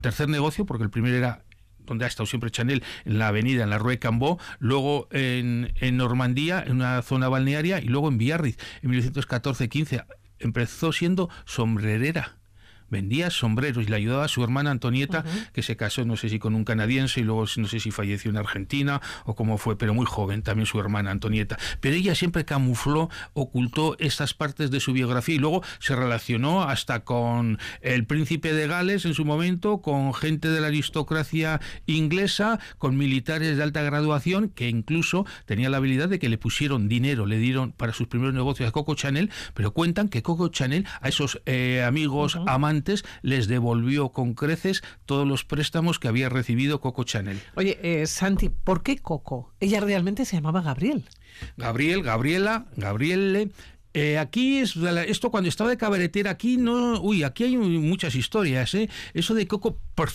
tercer negocio, porque el primero era donde ha estado siempre Chanel, en la avenida, en la Rue Cambó, luego en Normandía, en una zona balnearia, y luego en Biarritz, en 1914-15. Empezó siendo sombrerera. Vendía sombreros y le ayudaba a su hermana Antonieta, que se casó, no sé si con un canadiense, y luego no sé si falleció en Argentina o cómo fue, pero muy joven también su hermana Antonieta. Pero ella siempre camufló, ocultó estas partes de su biografía, y luego se relacionó hasta con el príncipe de Gales en su momento, con gente de la aristocracia inglesa, con militares de alta graduación, que incluso tenía la habilidad de que le pusieron dinero, le dieron para sus primeros negocios a Coco Chanel, pero cuentan que Coco Chanel a esos amigos, amantes, les devolvió con creces todos los préstamos que había recibido Coco Chanel. Oye, Santi, ¿por qué Coco? Ella realmente se llamaba Gabriel. Gabriele. Aquí esto cuando estaba de cabaretera, aquí no, aquí hay muchas historias, Eso de Coco, por